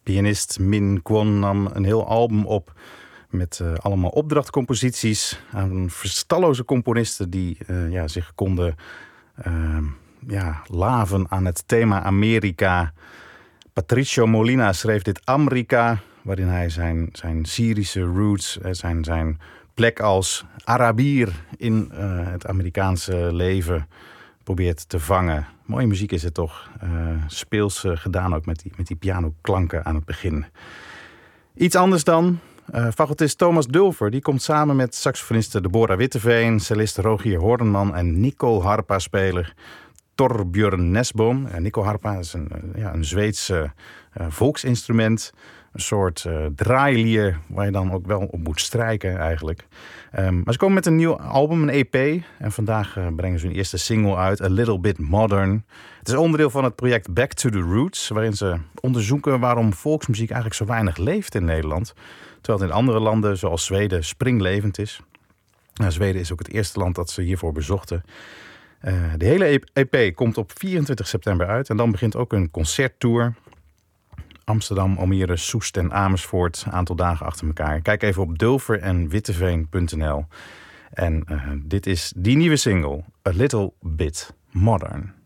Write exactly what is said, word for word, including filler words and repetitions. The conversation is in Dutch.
Pianist Min Kwon nam een heel album op met uh, allemaal opdrachtcomposities aan verstalloze componisten die uh, ja, zich konden uh, ja, laven aan het thema Amerika. Patricio Molina schreef dit Amerika, waarin hij zijn, zijn Syrische roots, zijn, zijn plek als Arabier in uh, het Amerikaanse leven probeert te vangen. Mooie muziek is het toch. Uh, speels uh, gedaan ook met die, met die pianoklanken aan het begin. Iets anders dan. Uh, fagotist Thomas Dulfer die komt samen met saxofoniste Deborah Witteveen, cellist Rogier Hornman en Nyckelharpa-speler Torbjörn Nesboom. Uh, Nyckelharpa is een, uh, ja, een Zweeds uh, volksinstrument. Een soort uh, draailier waar je dan ook wel op moet strijken eigenlijk. Um, maar ze komen met een nieuw album, een E P. En vandaag uh, brengen ze hun eerste single uit, A Little Bit Modern. Het is onderdeel van het project Back to the Roots, waarin ze onderzoeken waarom volksmuziek eigenlijk zo weinig leeft in Nederland. Terwijl het in andere landen, zoals Zweden, springlevend is. Uh, Zweden is ook het eerste land dat ze hiervoor bezochten. Uh, de hele E P komt op vierentwintig september uit. En dan begint ook een concerttour. Amsterdam, Almere, Soest en Amersfoort. Een aantal dagen achter elkaar. Kijk even op dulfer en witteveen punt n l. En uh, dit is die nieuwe single, A Little Bit Modern.